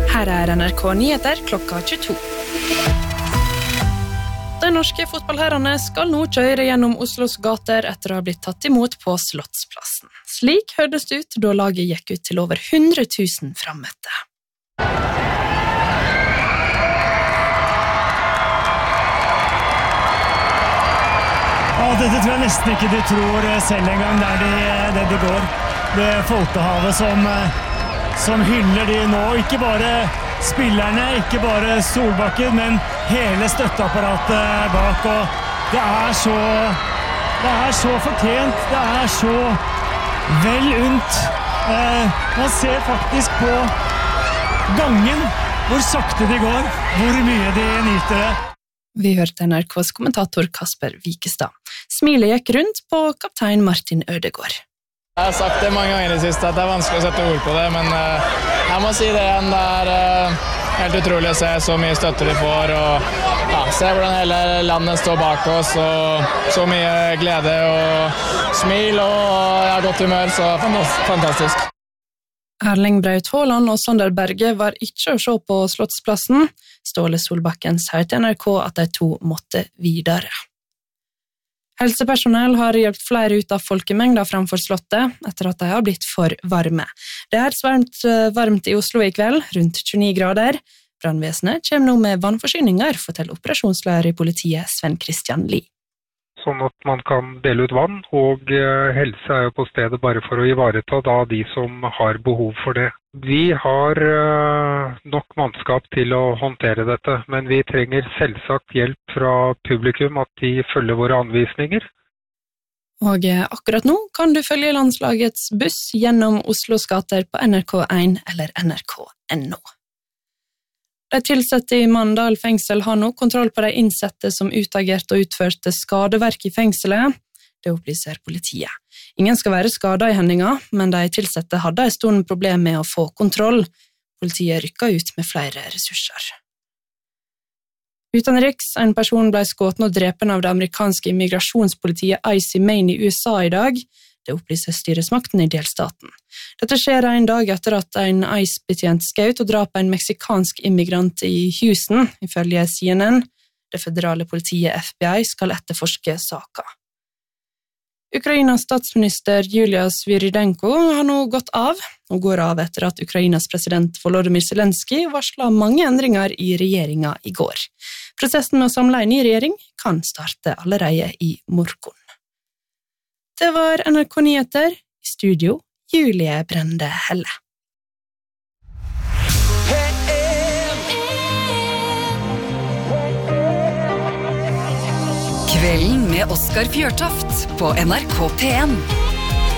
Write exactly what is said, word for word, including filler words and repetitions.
Her er N R K Nyheter klokka tjueto. De norske fotballherrene skal nå kjøre gjennom Oslos gater etter å ha blitt tatt imot på Slottsplassen. Slik hørtes det ut da laget gikk ut til over hundre tusen frammøtte. Ja, dette tror jeg nesten ikke de tror selv en gang der de, det de går. Det folkehavet som, som hyller de nå, ikke bare spillerne, ikke bare Solbakken, men hele støtteapparatet bak. Og det er så, det er så fortjent, det er så vel unt. Eh, man ser faktisk på gangen hvor sakte de går, hvor mye de nyter det. Vi hørte N R K's kommentator Kasper Wikestad. Smilet gikk rundt på kaptein Martin Ødegaard. Jeg har sagt det mange ganger i det siste at det er vanskelig å sette ord på det, men uh, jeg må si det igjen, det er uh, helt utrolig å se så mye støtte de får, og ja, se hvordan hele landet står bak oss, og så mye glede og smil og ja, godt humør, så fantastisk. Erling Braut Haaland og Sander Berge var ikke å se på Slottsplassen. Ståle Solbakken sa til N R K at de to måtte videre. Helsepersonell har hjulpet flere ut av folkemengder framfor Slottet etter at de har blitt for varme. Det er svært varmt i Oslo i kveld, rundt tjueni grader. Brannvesenet kommer nå med vannforsyninger, forteller operasjonsleder i politiet Sven Christian Lie. Sånn at man kan dele ut vann, og helse er jo på stedet bare for å ivareta da de som har behov for det. Vi har nok mannskap til å håndtere dette, men vi trenger selvsagt hjelp fra publikum, at de følger våre anvisninger. Og akkurat nå kan du følge landslagets buss gjennom Oslos gater på N R K én eller N R K punktum N O. De tilsatte i Mandal fengsel har nå kontroll på de innsatte som utagerte og utførte skadeverk i fengselet. Det opplyser politiet. Ingen skal være skadet i hendinga, men de tilsatte hadde en stund problem med å få kontroll. Politiet rykket ut med flere ressurser. Utenriks, en person ble skutt og drepen av det amerikanske immigrasjonspolitiet I C E Maine i U S A i dag. Det opplyser styresmakten i delstaten. Dette skjer en dag etter at en ICE-betjent skjøt og drap en meksikansk immigrant i Houston, ifølge C N N. Det føderale politiet F B I skal etterforske saka. Ukrainas statsminister Julia Svyrydenko har nå gått av, og går av etter at Ukrainas president Volodymyr Zelensky varslet mange endringer i regjeringa i går. Prosessen med å samle en ny regjering kan starte allerede i morgen. Det var N R K Nyheter, i studio Julie Brende Helle. Kvelden med Oskar Fjørtoft på N R K P en.